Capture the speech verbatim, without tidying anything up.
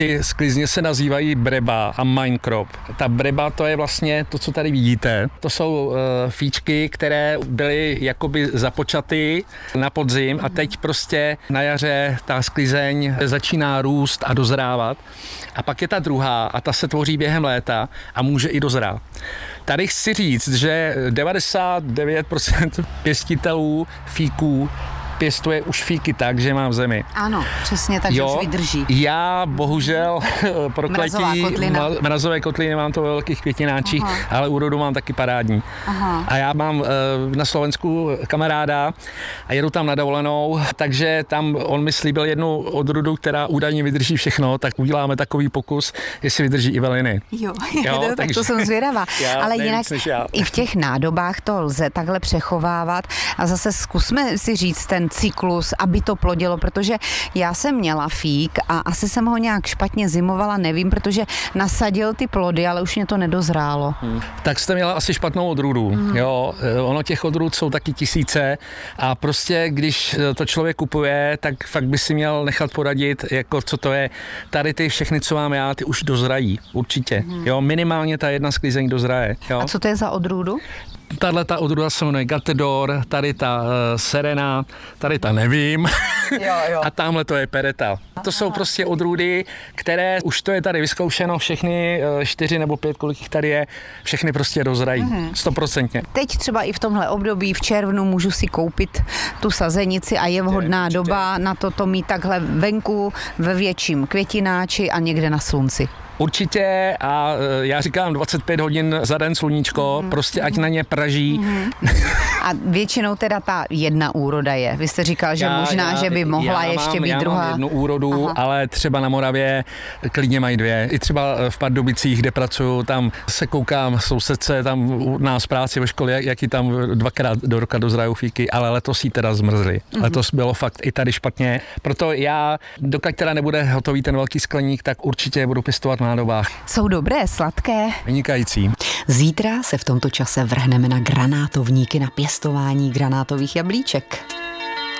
Ty sklizně se nazývají breba a minecrop. Ta breba to je vlastně to, co tady vidíte. To jsou uh, fíčky, které byly jakoby započaty na podzim a teď prostě na jaře ta sklizeň začíná růst a dozrávat. A pak je ta druhá a ta se tvoří během léta a může i dozrát. Tady chci říct, že devadesát devět procent pěstitelů fíků pěstuje už fíky tak, že mám v zemi. Ano, přesně, takže už vydrží. Já bohužel prokletí kotlina. mrazové kotliny mám to ve velkých květináčích, aha, ale úrodu mám taky parádní. Aha. A já mám na Slovensku kamaráda a jedu tam na dovolenou, takže tam on mi slíbil jednu odrůdu, která údajně vydrží všechno, tak uděláme takový pokus, jestli vydrží i veliny. Jo, jo tak takže to jsem zvědavá. Ale jinak i v těch nádobách to lze takhle přechovávat a zase zkusme si říct ten cyklus, aby to plodilo, protože já jsem měla fík a asi jsem ho nějak špatně zimovala, nevím, protože nasadil ty plody, ale už mě to nedozrálo. Hmm. Tak jste měla asi špatnou odrůdu. Hmm. Jo, ono těch odrůd jsou taky tisíce a prostě, když to člověk kupuje, tak fakt by si měl nechat poradit, jako co to je. Tady ty všechny, co mám já, ty už dozrají, určitě. Hmm. Jo, minimálně ta jedna sklizeň dozraje. Jo. A co to je za odrůdu? Tahle ta odrůda se jmenuje Gatedor, tady ta uh, Serena, tady ta nevím jo, jo. a tamhle to je Pereta. To jsou prostě odrůdy, které už to je tady vyzkoušeno, všechny uh, čtyři nebo pět, kolik jich tady je, všechny prostě dozrají, stoprocentně. Teď třeba i v tomhle období v červnu můžu si koupit tu sazenici a je vhodná je, doba na to to mít takhle venku ve větším květináči a někde na slunci. Určitě a já říkám dvacet pět hodin za den sluníčko, mm. prostě ať na ně praží. Mm. A většinou teda ta jedna úroda je. Vy jste říkal, že já, možná, já, že by mohla já ještě mám, být já druhá. Já mám jednu úrodu, aha, ale třeba na Moravě klidně mají dvě. I třeba v Pardubicích, kde pracuju, tam se koukám sousedce, tam u nás v práci ve škole, jaký tam dvakrát do roka dozrajou fíky, ale letos jí teda zmrzly. Mm. Letos bylo fakt i tady špatně. Proto já, dokud teda nebude hotový ten velký skleník, tak určitě budu pěstovat na nádobách. Jsou dobré, sladké. Vynikající. Zítra se v tomto čase vrhneme na granátovníky, na pěstování granátových jablíček.